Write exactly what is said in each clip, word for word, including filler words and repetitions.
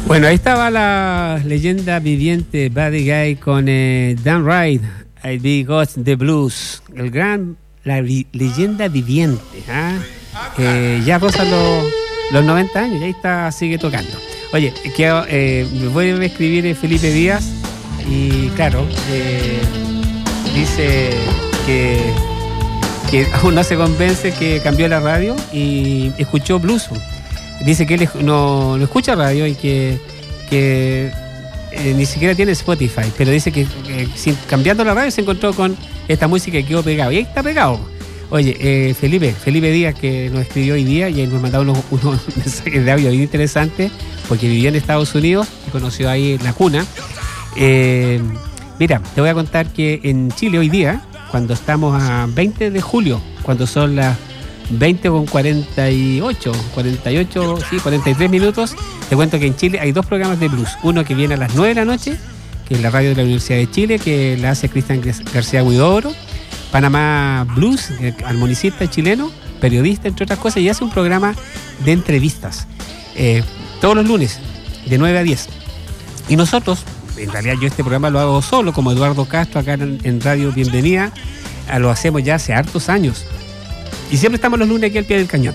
Bueno, ahí estaba la leyenda viviente Buddy Guy con eh, Dan Wright, I Be Got the Blues, el gran, la vi, leyenda viviente, ¿ah? Eh, ya rosa los, los noventa años, y ahí está, sigue tocando. Oye, que, eh, me voy a escribir eh, Felipe Díaz, y claro, eh, dice que, que aún no se convence que cambió la radio y escuchó blues. Dice que él no, no escucha radio y que, que eh, ni siquiera tiene Spotify, pero dice que, que sin, cambiando la radio se encontró con esta música y quedó pegado. Y ahí está pegado. Oye, eh, Felipe, Felipe Díaz, que nos escribió hoy día y él nos mandaba unos, unos mensajes de audio bien interesantes, porque vivía en Estados Unidos y conoció ahí la cuna. Eh, mira, te voy a contar que en Chile hoy día, cuando estamos a veinte de julio, cuando son las veinte con cuarenta y ocho, cuarenta y ocho, sí, cuarenta y tres minutos, te cuento que en Chile hay dos programas de blues. Uno que viene a las nueve de la noche, que es la radio de la Universidad de Chile, que la hace Cristian García Huidobro. Panamá Blues, armonicista chileno, periodista, entre otras cosas, y hace un programa de entrevistas eh, todos los lunes, de nueve a diez. Y nosotros, en realidad yo este programa lo hago solo, como Eduardo Castro, acá en, en Radio Bienvenida, lo hacemos ya hace hartos años. Y siempre estamos los lunes aquí al pie del cañón.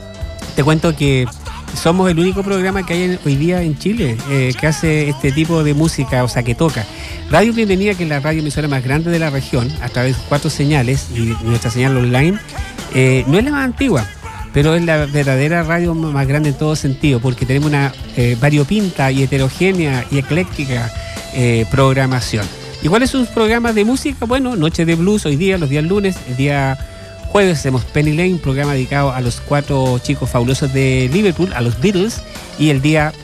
Te cuento que somos el único programa que hay en, hoy día en Chile eh, que hace este tipo de música, o sea, que toca. Radio Bienvenida, que es la radio emisora más grande de la región, a través de cuatro señales y nuestra señal online, eh, no es la más antigua, pero es la verdadera radio más grande en todo sentido, porque tenemos una eh, variopinta y heterogénea y ecléctica eh, programación. ¿Y cuáles son sus programas de música? Bueno, Noche de Blues hoy día, los días lunes, el día jueves hacemos Penny Lane, un programa dedicado a los cuatro chicos fabulosos de Liverpool, a los Beatles, y el día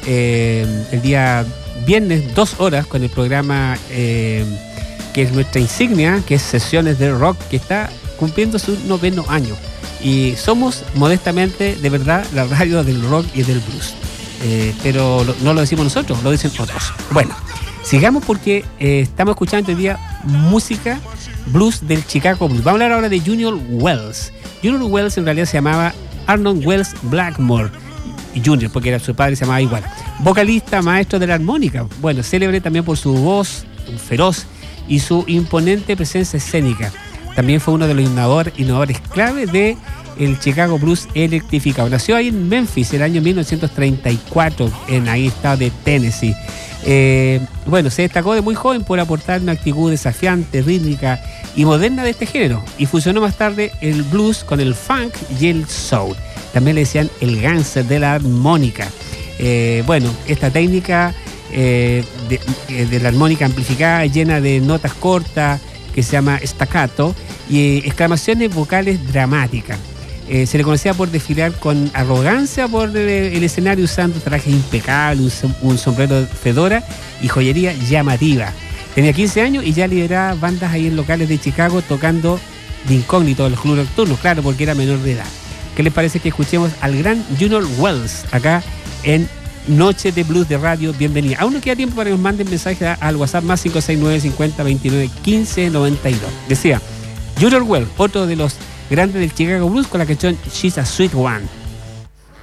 eh, el día viernes, dos horas, con el programa eh, que es nuestra insignia, que es Sesiones de Rock, que está cumpliendo su noveno año. Y somos, modestamente, de verdad, la radio del rock y del blues. Eh, pero lo, no lo decimos nosotros, lo dicen otros. Bueno, sigamos porque eh, estamos escuchando hoy día música blues del Chicago Blues. Vamos a hablar ahora de Junior Wells. Junior Wells en realidad se llamaba Arnold Wells Blackmore Junior, porque era su padre, se llamaba igual. Vocalista, maestro de la armónica. Bueno, célebre también por su voz feroz y su imponente presencia escénica. También fue uno de los innovadores, innovadores clave de el Chicago Blues electrificado. Nació ahí en Memphis el año mil novecientos treinta y cuatro, en ahí estado de Tennessee. Eh, bueno, se destacó de muy joven por aportar una actitud desafiante, rítmica y moderna de este género, y fusionó más tarde el blues con el funk y el soul. También le decían el gánster de la armónica. Eh, bueno, esta técnica eh, de, de la armónica amplificada, llena de notas cortas, que se llama staccato, y exclamaciones vocales dramáticas. Eh, se le conocía por desfilar con arrogancia por el, el escenario, usando trajes impecables, un, un sombrero de fedora y joyería llamativa. Tenía quince años y ya lideraba bandas ahí en locales de Chicago, tocando de incógnito en los clubes nocturnos, claro, porque era menor de edad. ¿Qué les parece que escuchemos al gran Junior Wells acá en Noche de Blues de Radio Bienvenida? Aún no queda tiempo para que nos manden mensajes al WhatsApp más cinco seis nueve cincuenta veintinueve quince noventa y dos. Decía Junior Wells, otro de los grandes del Chicago Blues, con la canción She's a Sweet One.